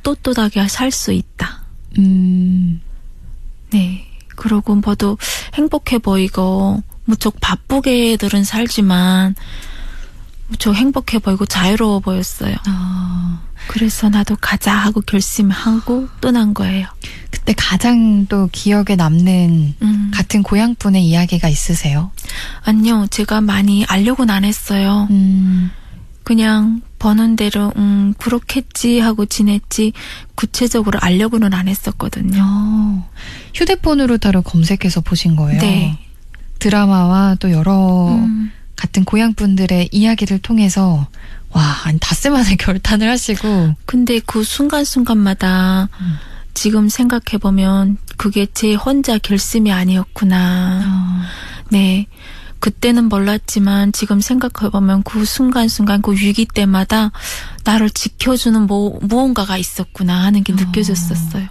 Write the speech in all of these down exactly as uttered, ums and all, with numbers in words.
떳떳하게 살 수 있다. 음. 네. 그러고 뭐도 행복해 보이고 무척 바쁘게들은 살지만 무척 행복해 보이고 자유로워 보였어요. 아. 그래서 나도 가자 하고 결심하고 떠난 거예요. 그때 가장 또 기억에 남는 음. 같은 고향분의 이야기가 있으세요? 아니요. 제가 많이 알려고는 안 했어요. 음. 그냥 버는 대로 음 그렇겠지 하고 지냈지 구체적으로 알려고는 안 했었거든요. 어. 휴대폰으로 따로 검색해서 보신 거예요? 네. 드라마와 또 여러 음. 같은 고향분들의 이야기를 통해서 와, 아니 닷새만에 결단을 하시고. 근데 그 순간순간마다 음. 지금 생각해보면 그게 제 혼자 결심이 아니었구나. 어. 네. 그때는 몰랐지만 지금 생각해보면 그 순간순간 그 위기 때마다 나를 지켜주는 뭐, 무언가가 있었구나 하는 게 느껴졌었어요.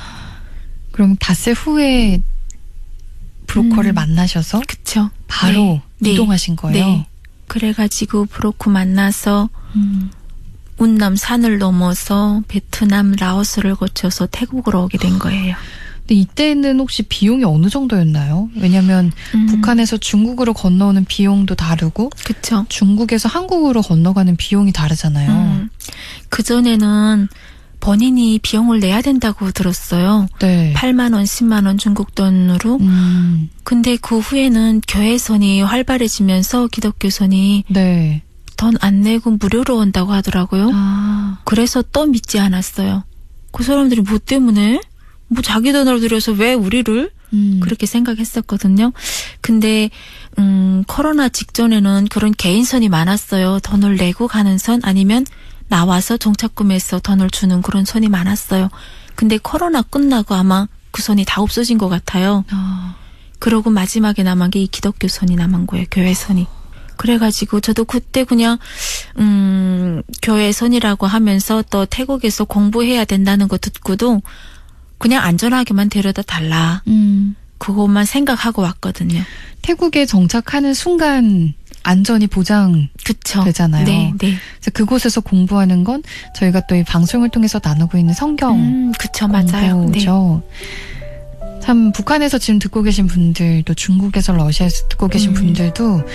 그럼 닷새 후에 브로커를 음. 만나셔서 그쵸. 바로 네. 이동하신 거예요? 네. 그래가지고 브로커 만나서 음. 운남 산을 넘어서 베트남, 라오스를 거쳐서 태국으로 오게 된 거예요. 근데 이때는 혹시 비용이 어느 정도였나요? 왜냐하면 음. 북한에서 중국으로 건너오는 비용도 다르고 그쵸. 중국에서 한국으로 건너가는 비용이 다르잖아요. 음. 그전에는 본인이 비용을 내야 된다고 들었어요. 네. 팔만 원, 십만 원 중국 돈으로. 음. 근데 그 후에는 교회선이 활발해지면서 기독교선이 네. 돈 안 내고 무료로 온다고 하더라고요. 아. 그래서 또 믿지 않았어요. 그 사람들이 뭐 때문에? 뭐 자기 돈으로 들여서 왜 우리를? 음. 그렇게 생각했었거든요. 근데 음, 코로나 직전에는 그런 개인선이 많았어요. 돈을 내고 가는 선 아니면 나와서 정착금에서 돈을 주는 그런 선이 많았어요. 근데 코로나 끝나고 아마 그 선이 다 없어진 것 같아요. 아. 그러고 마지막에 남은 게 이 기독교 선이 남은 거예요. 교회 선이. 그래가지고 저도 그때 그냥 음, 교회 선이라고 하면서 또 태국에서 공부해야 된다는 거 듣고도 그냥 안전하게만 데려다 달라. 음. 그것만 생각하고 왔거든요. 태국에 정착하는 순간 안전이 보장되잖아요. 그쵸. 네, 네. 그래서 그곳에서 공부하는 건 저희가 또 이 방송을 통해서 나누고 있는 성경 음, 그쵸, 맞아요. 공부죠. 네. 참 북한에서 지금 듣고 계신 분들, 또 중국에서 러시아에서 듣고 계신 음. 분들도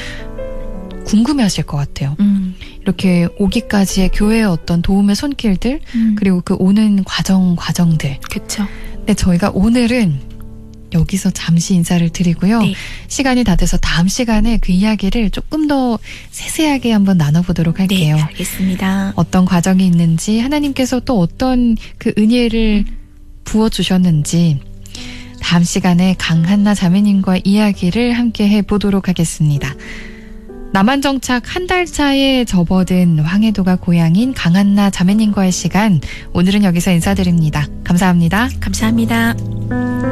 궁금해하실 것 같아요. 음. 이렇게 오기까지의 교회의 어떤 도움의 손길들, 음. 그리고 그 오는 과정 과정들. 그쵸. 근데 저희가 오늘은 여기서 잠시 인사를 드리고요. 네. 시간이 다 돼서 다음 시간에 그 이야기를 조금 더 세세하게 한번 나눠보도록 할게요. 네, 알겠습니다. 어떤 과정이 있는지, 하나님께서 또 어떤 그 은혜를 부어주셨는지 다음 시간에 강한나 자매님과 이야기를 함께 해보도록 하겠습니다. 남한 정착 한 달 차에 접어든 황해도가 고향인 강한나 자매님과의 시간, 오늘은 여기서 인사드립니다. 감사합니다. 감사합니다.